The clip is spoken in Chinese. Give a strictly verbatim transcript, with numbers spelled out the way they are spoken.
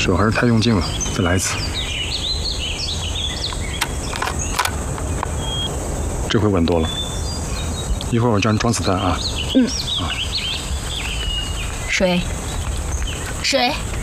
手还是太用劲了，再来一次。这回稳多了。一会儿我叫人装子弹啊。 嗯。 啊。 水。水。